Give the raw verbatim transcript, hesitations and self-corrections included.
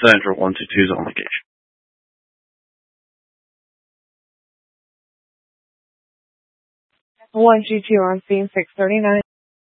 Sandra one two two is on location. one two two on scene six thirty-nine.